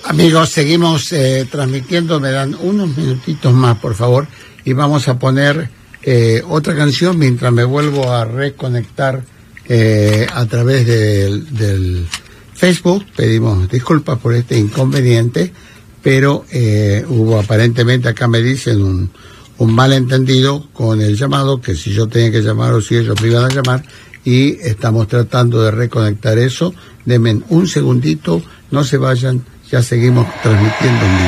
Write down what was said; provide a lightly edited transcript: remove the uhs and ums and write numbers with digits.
Amigos, seguimos transmitiendo, me dan unos minutitos más, por favor, y vamos a poner otra canción mientras me vuelvo a reconectar a través del Facebook. Pedimos disculpas por este inconveniente, pero hubo aparentemente, acá me dicen, un malentendido con el llamado, que si yo tenía que llamar o si ellos me iban a llamar, y estamos tratando de reconectar eso. Denme un segundito, no se vayan, ya seguimos transmitiendo en vivo.